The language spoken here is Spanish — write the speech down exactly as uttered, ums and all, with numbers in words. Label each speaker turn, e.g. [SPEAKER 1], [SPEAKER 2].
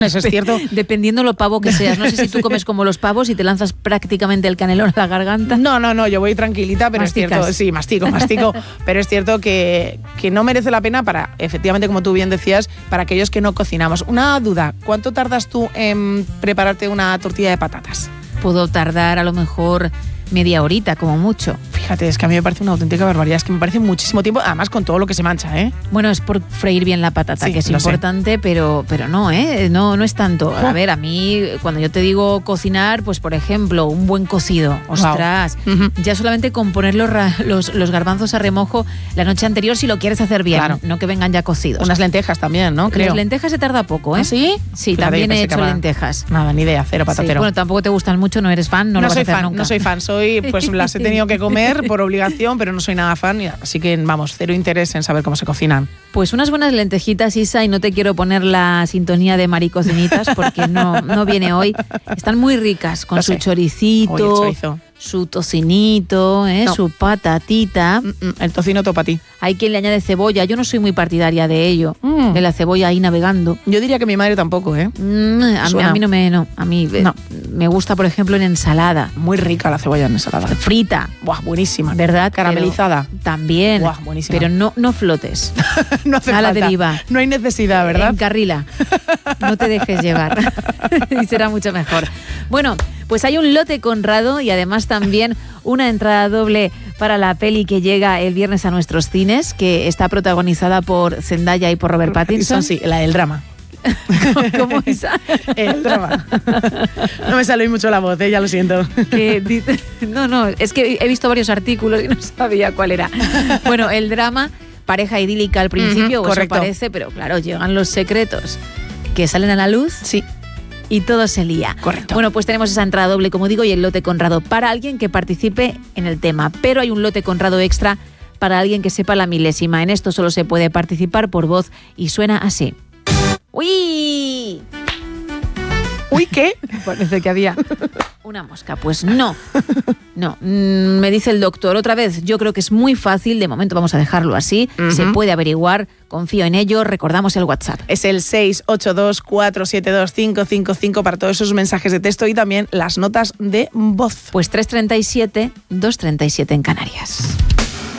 [SPEAKER 1] Eso es cierto.
[SPEAKER 2] Dependiendo lo pavo que seas. No sé si tú comes como los pavos y te lanzas prácticamente el canelón a la garganta.
[SPEAKER 1] No, no, no, yo voy tranquilita, pero Masticas. Es cierto, sí, mastico, mastico, pero es cierto que, que no merece la pena para, efectivamente, como tú bien decías, para aquellos que no cocinamos. Una duda, ¿cuánto tardas tú en prepararte una tortilla de patatas?
[SPEAKER 2] Puedo tardar a lo mejor media horita, como mucho.
[SPEAKER 1] Fíjate, es que a mí me parece una auténtica barbaridad, es que me parece muchísimo tiempo, además con todo lo que se mancha, ¿eh?
[SPEAKER 2] Bueno, es por freír bien la patata,
[SPEAKER 1] sí,
[SPEAKER 2] que es importante, pero, pero no, ¿eh? No, no es tanto. A ver, a mí, cuando yo te digo cocinar, pues por ejemplo, un buen cocido, ostras, wow. uh-huh. ya solamente con poner los, los, los garbanzos a remojo la noche anterior, si lo quieres hacer bien, claro. no que vengan ya cocidos.
[SPEAKER 1] Unas lentejas también, ¿no? Creo.
[SPEAKER 2] Las lentejas se tarda poco, ¿eh?
[SPEAKER 1] ¿Ah, sí?
[SPEAKER 2] Sí, Fíjate, también he hecho lentejas.
[SPEAKER 1] Nada, ni idea, cero patatero.
[SPEAKER 2] Sí, bueno, tampoco te gustan mucho, no eres fan, no,
[SPEAKER 1] no
[SPEAKER 2] lo vas
[SPEAKER 1] soy
[SPEAKER 2] a hacer
[SPEAKER 1] fan,
[SPEAKER 2] nunca.
[SPEAKER 1] No soy fan, soy pues las he tenido que comer por obligación, pero no soy nada fan, así que vamos, cero interés en saber cómo se cocinan.
[SPEAKER 2] Pues unas buenas lentejitas, Isa, y no te quiero poner la sintonía de Maricocinitas porque no, no viene hoy. Están muy ricas, con Lo su sé. choricito, Oye, su tocinito, ¿eh? no. su patatita.
[SPEAKER 1] Mm-mm, el tocino topa a ti.
[SPEAKER 2] Hay quien le añade cebolla, yo no soy muy partidaria de ello, mm. de la cebolla ahí navegando.
[SPEAKER 1] Yo diría que mi madre tampoco, ¿eh?
[SPEAKER 2] Mm, a, mí, a mí no me, no, a mí no. me gusta, por ejemplo, en ensalada.
[SPEAKER 1] Muy rica la cebolla en ensalada.
[SPEAKER 2] Frita.
[SPEAKER 1] Buah, buenísima.
[SPEAKER 2] ¿Verdad?
[SPEAKER 1] Caramelizada.
[SPEAKER 2] Pero también.
[SPEAKER 1] Buah, buenísima.
[SPEAKER 2] Pero no, no flotes.
[SPEAKER 1] no hace
[SPEAKER 2] a
[SPEAKER 1] falta.
[SPEAKER 2] la deriva.
[SPEAKER 1] No hay necesidad, ¿verdad?
[SPEAKER 2] Encarrila. No te dejes llevar. Y será mucho mejor. Bueno, pues hay un lote Conrado y además también una entrada doble para la peli que llega el viernes a nuestros cines, que está protagonizada por Zendaya y por Robert Pattinson.
[SPEAKER 1] Sí, la del drama.
[SPEAKER 2] ¿Cómo es?
[SPEAKER 1] El drama. No me sale mucho la voz, ¿eh? Ya lo siento.
[SPEAKER 2] Que, no, no, es que he visto varios artículos y no sabía cuál era. Bueno, el drama, pareja idílica al principio, uh-huh, o eso parece, pero claro, llegan los secretos que salen a la luz.
[SPEAKER 1] Sí.
[SPEAKER 2] Y todo se lía.
[SPEAKER 1] Correcto.
[SPEAKER 2] Bueno, pues tenemos esa entrada doble, como digo, y el lote Conrado para alguien que participe en el tema. Pero hay un lote Conrado extra para alguien que sepa la milésima. En esto solo se puede participar por voz y suena así. ¡Uy!
[SPEAKER 1] ¿Uy qué?
[SPEAKER 2] Parece que había una mosca. Pues no, no. Mm, me dice el doctor otra vez, yo creo que es muy fácil, de momento vamos a dejarlo así, uh-huh. se puede averiguar, confío en ello, recordamos el WhatsApp.
[SPEAKER 1] Es el seis ocho dos, cuatro siete dos, cinco cinco cinco para todos esos mensajes de texto y también las notas de voz.
[SPEAKER 2] Pues tres treinta y siete, dos treinta y siete en Canarias.